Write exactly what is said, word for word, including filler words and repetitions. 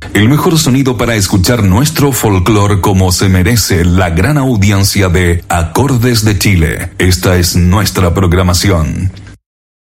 El mejor sonido para escuchar nuestro folclore como se merece la gran audiencia de Acordes de Chile. Esta es nuestra programación.